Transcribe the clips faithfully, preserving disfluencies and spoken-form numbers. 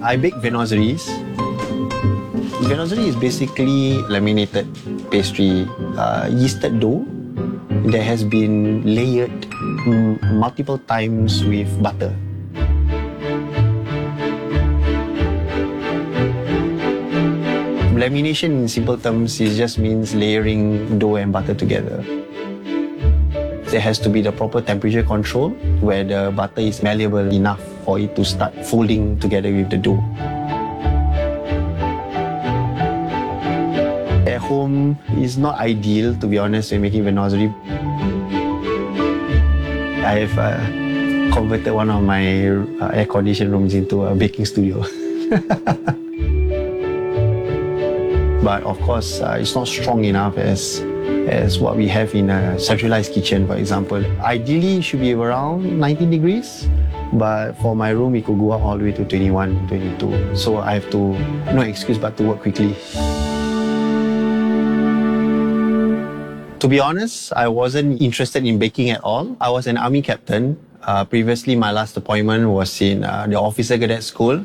I bake vennoseries. Vennoserie is basically laminated pastry, uh, yeasted dough that has been layered m- multiple times with butter. Lamination in simple terms is just means layering dough and butter together. There has to be the proper temperature control where the butter is malleable enough for it to start folding together with the dough. At home, it's not ideal, to be honest, when making vennoserie. I have uh, converted one of my uh, air-conditioned rooms into a baking studio. But of course, uh, it's not strong enough as, as what we have in a centralized kitchen, for example. Ideally, it should be around nineteen degrees, but for my room, it could go up all the way to twenty-one, twenty-two. So I have to, no excuse but to work quickly. To be honest, I wasn't interested in baking at all. I was an army captain. Uh, previously, my last appointment was in uh, the officer cadet school.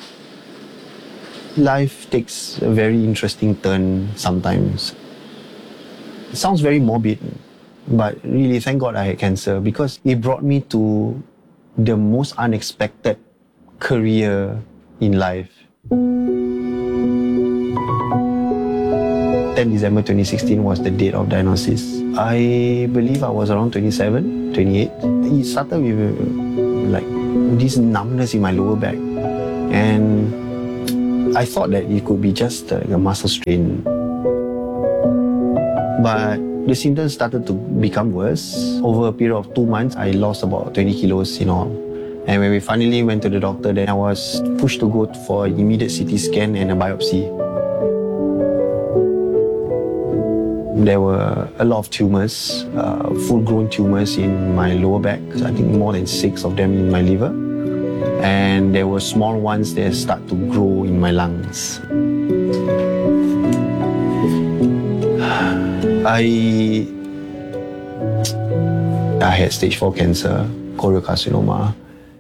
Life takes a very interesting turn sometimes. It sounds very morbid, but really, thank God I had cancer because it brought me to the most unexpected career in life. tenth December twenty sixteen was the date of diagnosis. I believe I was around twenty-seven, twenty-eight. It started with uh, like this numbness in my lower back, and I thought that it could be just uh, a muscle strain. But the symptoms started to become worse. Over a period of two months, I lost about twenty kilos in all. And when we finally went to the doctor, then I was pushed to go for an immediate C T scan and a biopsy. There were a lot of tumours, uh, full-grown tumours in my lower back. I think more than six of them in my liver. And there were small ones that start to grow in my lungs. I I had stage four cancer, choriocarcinoma.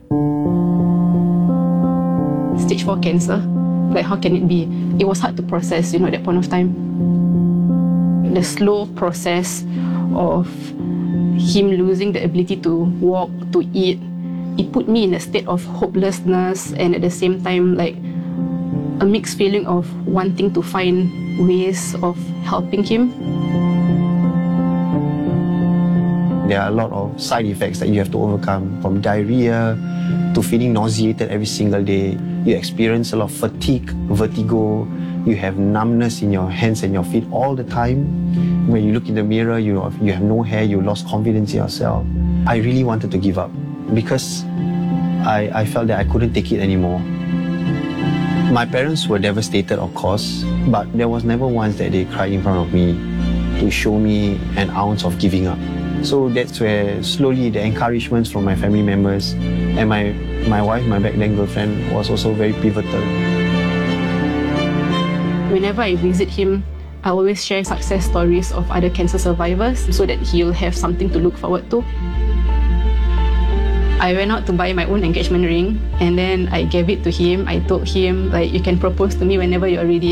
Stage four cancer, like how can it be? It was hard to process, you know, at that point of time. The slow process of him losing the ability to walk, to eat, it put me in a state of hopelessness and at the same time like a mixed feeling of wanting to find ways of helping him. There are a lot of side effects that you have to overcome, from diarrhea to feeling nauseated every single day. You experience a lot of fatigue, vertigo, you have numbness in your hands and your feet all the time. When you look in the mirror, you, you have no hair, you lost confidence in yourself. I really wanted to give up because I, I felt that I couldn't take it anymore. My parents were devastated, of course, but there was never once that they cried in front of me to show me an ounce of giving up. So that's where slowly the encouragements from my family members and my, my wife, my back then girlfriend, was also very pivotal. Whenever I visit him, I always share success stories of other cancer survivors so that he'll have something to look forward to. I went out to buy my own engagement ring and then I gave it to him. I told him, like, you can propose to me whenever you're ready.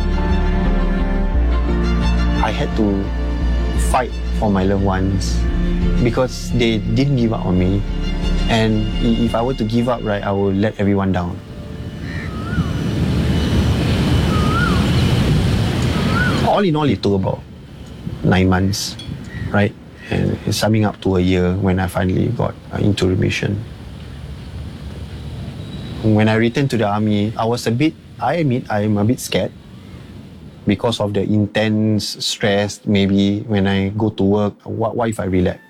I had to fight for my loved ones because they didn't give up on me. And if I were to give up, right, I would let everyone down. All in all, it took about nine months, right? And it's summing up to a year when I finally got uh, into remission. When I returned to the army, I was a bit, I admit, I'm a bit scared because of the intense stress. Maybe when I go to work, what, what if I relapse?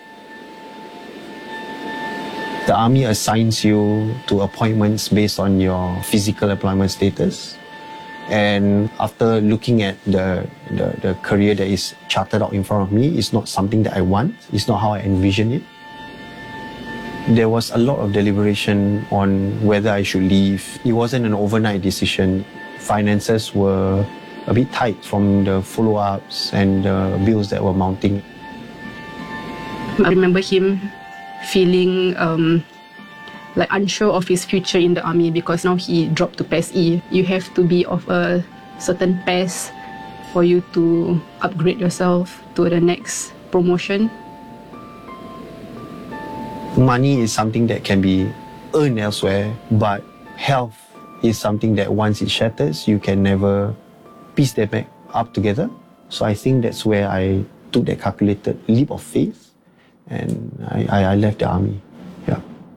The army assigns you to appointments based on your physical employment status. And after looking at the, the, the career that is charted out in front of me, it's not something that I want. It's not how I envision it. There was a lot of deliberation on whether I should leave. It wasn't an overnight decision. Finances were a bit tight from the follow-ups and the bills that were mounting. I remember him feeling um, like unsure of his future in the army because now he dropped to P E S E. You have to be of a certain P E S for you to upgrade yourself to the next promotion. Money is something that can be earned elsewhere, but health is something that once it shatters, you can never piece them back up together. So I think that's where I took that calculated leap of faith and I, I, I left the army. Yeah.